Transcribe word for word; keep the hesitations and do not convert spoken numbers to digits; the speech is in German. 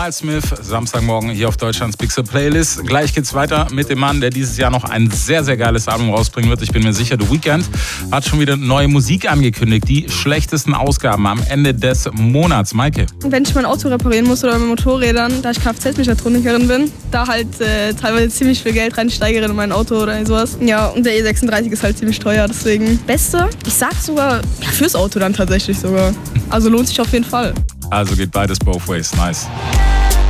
Miles Smith, Samstagmorgen hier auf Deutschlands Bigste Playlist. Gleich geht's weiter mit dem Mann, der dieses Jahr noch ein sehr, sehr geiles Album rausbringen wird. Ich bin mir sicher, The Weeknd hat schon wieder neue Musik angekündigt. Die schlechtesten Ausgaben am Ende des Monats. Maike. Wenn ich mein Auto reparieren muss oder mit Motorrädern, da ich Kfz-Mechatronikerin bin, da halt äh, teilweise ziemlich viel Geld reinsteigere in mein Auto oder sowas. Ja, und der E sechsunddreißig ist halt ziemlich teuer, deswegen Beste. Ich sag sogar, ja, fürs Auto dann tatsächlich sogar. Also lohnt sich auf jeden Fall. Also geht beides both ways. Nice.